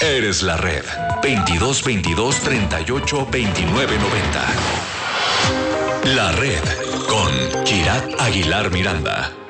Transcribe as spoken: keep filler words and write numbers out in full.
Eres la red. veintidós veintidós treinta y ocho veintinueve noventa. La red con Kirat Aguilar Miranda.